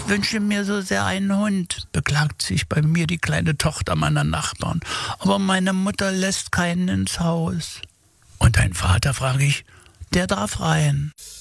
wünsche mir so sehr einen Hund, beklagt sich bei mir die kleine Tochter meiner Nachbarn. Aber meine Mutter lässt keinen ins Haus. Und dein Vater, frage ich, der darf rein.